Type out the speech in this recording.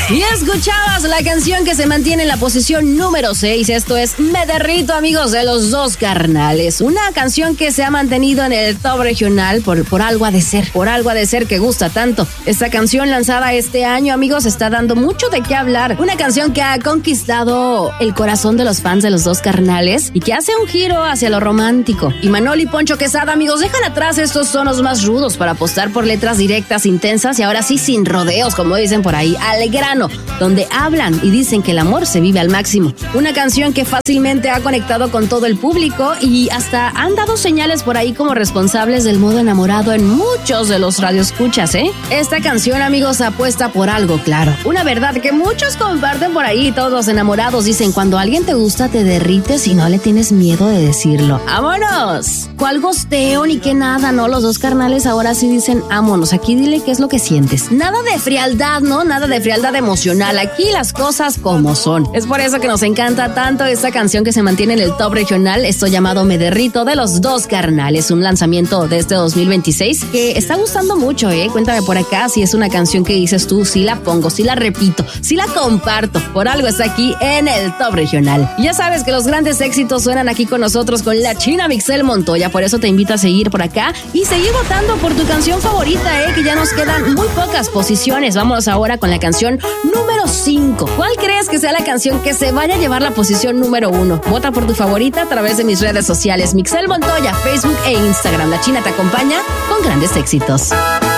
Y escuchabas la canción que se mantiene en la posición número 6. Esto es Me Derrito, amigos, de Los Dos Carnales. Una canción que se ha mantenido en el top regional por algo ha de ser que gusta tanto. Esta canción lanzada este año, amigos, está dando mucho de qué hablar. Una canción que ha conquistado el corazón de los fans de Los Dos Carnales y que hace un giro hacia lo romántico. Y Manol y Poncho Quesada, amigos, dejan atrás estos tonos más rudos para apostar por letras directas, intensas y ahora sí sin rodeos, como dicen por ahí, al grano, donde hablan y dicen que el amor se vive al máximo. Una canción que fácilmente ha conectado con todo el público y hasta han dado señales por ahí como responsables del modo enamorado en muchos de los radioescuchas, ¿eh? Esta canción, amigos, apuesta por algo claro. Una verdad que muchos comparten por ahí. Todos los enamorados dicen: cuando alguien te gusta te derrites y no le tienes miedo de decirlo. ¡Vámonos! ¿Cuál gosteo ni qué nada, no? Los Dos Carnales ahora sí dicen: vámonos, aquí dile qué es lo que sientes. Nada de frialdad, ¿no? Nada de frialdad emocional. Aquí las cosas como son. Es por eso que nos encanta tanto esta canción que se mantiene en el top regional. Esto llamado Me Derrito, de Los Dos Carnales. Un lanzamiento de este 2026 que está gustando mucho, ¿eh? Cuéntame por acá si es una canción que dices tú: sí la pongo, sí la repito, sí la comparto. Por algo está aquí en el top regional. Y ya sabes que los grandes éxitos suenan aquí con nosotros con la China Mixel Montoya. Por eso te invito a seguir por acá y seguir votando por tu canción favorita, que ya nos quedan muy pocas posiciones. Vamos ahora con la canción número 5. ¿Cuál crees que sea la canción que se vaya a llevar la posición número 1? Vota por tu favorita a través de mis redes sociales, Mixel Montoya, Facebook e Instagram. La China te acompaña con grandes éxitos.